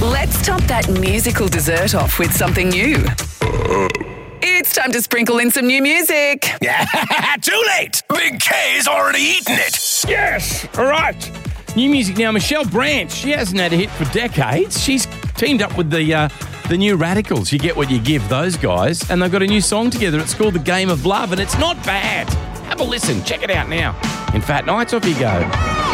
Let's top that musical dessert off with something new. It's time to sprinkle in some new music. Yeah, too late. Big K's already eaten it. Yes, all right. New music now. Michelle Branch. She hasn't had a hit for decades. She's teamed up with the New Radicals. You get what you give, those guys. And they've got a new song together. It's called The Game of Love, and it's not bad. Have a listen. Check it out now. In Fat Nights, off you go.